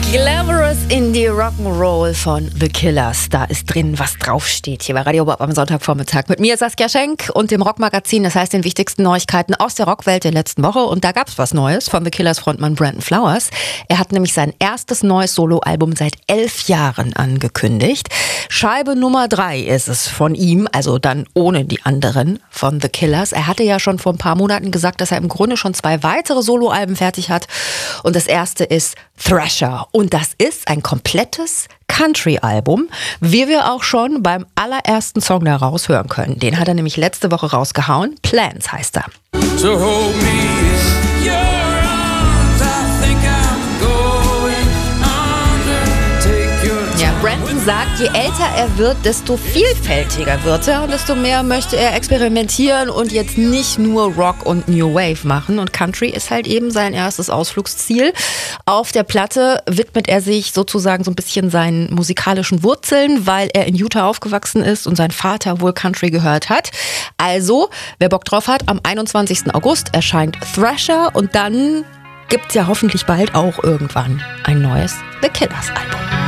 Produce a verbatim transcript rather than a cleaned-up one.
Glamorous Indie Rock'n'Roll von The Killers. Da ist drin, was draufsteht. Hier bei Radio Bob am Sonntagvormittag. Mit mir Saskia Schenk und dem Rockmagazin. Das heißt den wichtigsten Neuigkeiten aus der Rockwelt der letzten Woche. Und da gab's was Neues von The Killers Frontmann Brandon Flowers. Er hat nämlich sein erstes neues Soloalbum seit elf Jahren angekündigt. Scheibe Nummer drei ist es von ihm, also dann ohne die anderen von The Killers. Er hatte ja schon vor ein paar Monaten gesagt, dass er im Grunde schon zwei weitere Soloalben fertig hat. Und das erste ist Thrasher. Und das ist ein komplettes Country-Album, wie wir auch schon beim allerersten Song da raushören können. Den hat er nämlich letzte Woche rausgehauen. Plans heißt er. So hold me in your arms, I think I'm going under. Take your time. Ja, Brandon sagt, je älter er wird, desto vielfältiger wird er und desto mehr möchte er experimentieren und jetzt nicht nur Rock und New Wave machen. Und Country ist halt eben sein erstes Ausflugsziel. Auf der Platte widmet er sich sozusagen so ein bisschen seinen musikalischen Wurzeln, weil er in Utah aufgewachsen ist und sein Vater wohl Country gehört hat. Also, wer Bock drauf hat, am einundzwanzigsten August erscheint Thrasher und dann gibt's ja hoffentlich bald auch irgendwann ein neues The Killers Album.